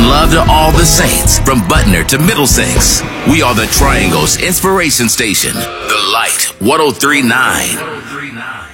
Showing love to all the saints from Butner to Middlesex. We are the Triangle's inspiration station. The Light 1039.